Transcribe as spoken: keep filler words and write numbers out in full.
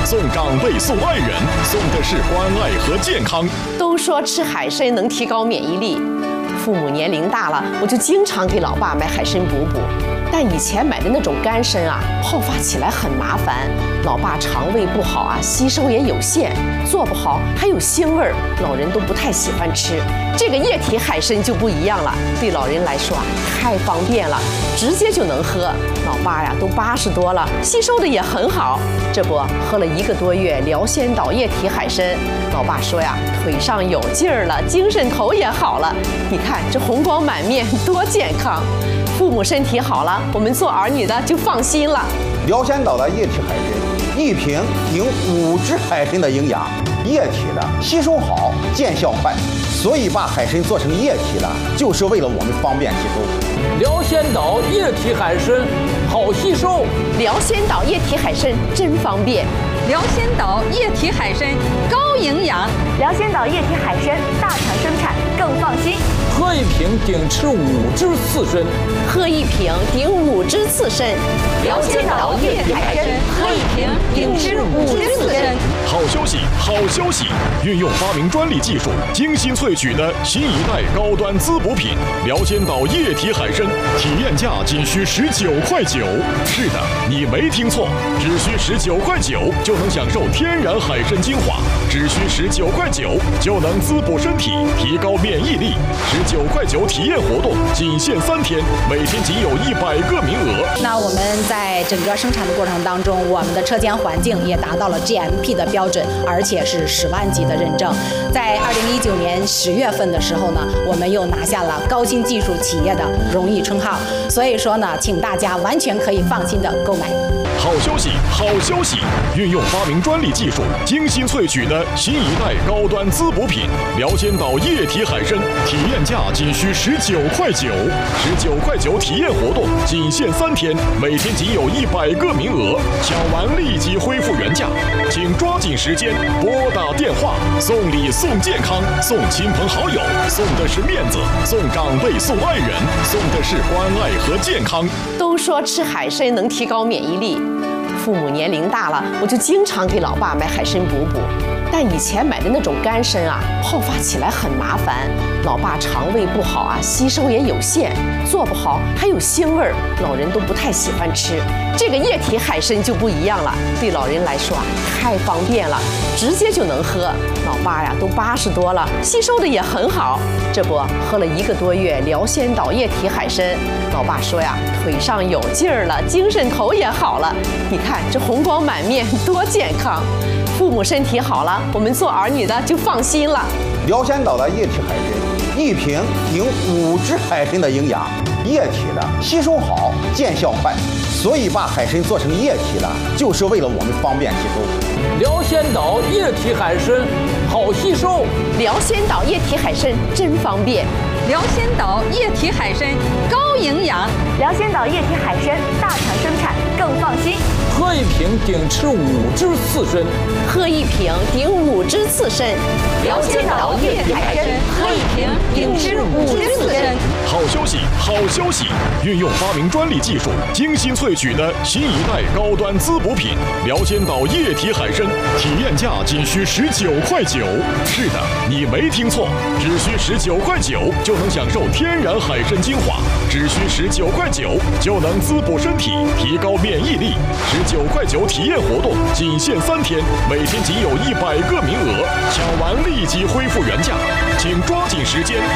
送长辈送爱人，送的是关爱和健康。 都说吃海参能提高免疫力，父母年龄大了，我就经常给老爸买海参补补。但以前买的那种干参啊，泡发起来很麻烦，老爸肠胃不好啊，吸收也有限，做不好还有腥味儿，老人都不太喜欢吃。这个液体海参就不一样了，对老人来说啊，太方便了，直接就能喝。老爸呀，都八十多了，吸收的也很好。这不，喝了一个多月疗仙岛液体海参，老爸说呀，腿上有劲儿了，精神头也好了。你看这红光满面，多健康！父母身体好了，我们做儿女的就放心了。 疗仙岛的液体海参，一瓶顶五只海参的营养，液体的吸收好，见效快，所以把海参做成液体的，就是为了我们方便吸收。 疗仙岛液体海参好吸收， 疗仙岛液体海参真方便。 疗仙岛液体海参高营养， 疗仙岛液体海参大厂生产，更放心。 喝一瓶顶吃五只刺身， 喝一瓶顶五只刺身。 疗仙岛液体海参，喝一瓶顶吃五只刺身。 好消息，好消息！运用发明专利技术，精心萃取的新一代高端滋补品疗仙岛液体海参，体验价仅需十九块九。是的，你没听错，只需十九块九就能享受天然海参精华，只需十九块九就能滋补身体，提高免疫力。十九块九体验活动仅限三天，每天仅有一百个名额。 那我们在整个生产的过程当中，我们的车间环境也达到了 G M P 的标准，而且是十万级的认证。在二零一九年十月份的时候呢，我们又拿下了高新技术企业的荣誉称号。所以说呢，请大家完全可以放心的购买。 好消息，好消息！运用发明专利技术，精心萃取的新一代高端滋补品疗仙岛液体海参，体验价仅需十九块九。十九块九体验活动仅限三天，每天仅有一百个名额，抢完立即恢复原价。请抓紧时间拨打电话，送礼送健康，送亲朋好友，送的是面子，送长辈送爱人，送的是关爱和健康。 都说吃海参能提高免疫力，父母年龄大了，我就经常给老爸买海参补补。但以前买的那种干参啊，泡发起来很麻烦，老爸肠胃不好啊，吸收也有限，做不好还有腥味儿，老人都不太喜欢吃。这个液体海参就不一样了，对老人来说啊，太方便了，直接就能喝。老爸呀，都八十多了，吸收的也很好。这不，喝了一个多月疗仙岛液体海参，老爸说呀，腿上有劲儿了，精神头也好了。你看这红光满面，多健康！父母身体好了，我们做儿女的就放心了。 疗仙岛的液体海参，一瓶顶五只海参的营养，液体的吸收好，见效快，所以把海参做成液体的，就是为了我们方便吸收。 疗仙岛液体海参好吸收， 疗仙岛液体海参真方便。 疗仙岛液体海参高营养， 疗仙岛液体海参大厂生产，更放心。 喝一瓶顶吃五只刺身， 喝一瓶顶五只刺身。 疗仙岛液体海参，喝一瓶顶吃五只刺身。 好消息，好消息！运用发明专利技术，精心萃取的新一代高端滋补品疗仙岛液体海参，体验价仅需十九块九。是的，你没听错，只需十九块九就能享受天然海参精华，只需十九块九就能滋补身体，提高免疫力。十九块九体验活动仅限三天，每天仅有一百个名额，抢完立即恢复原价。请抓紧时间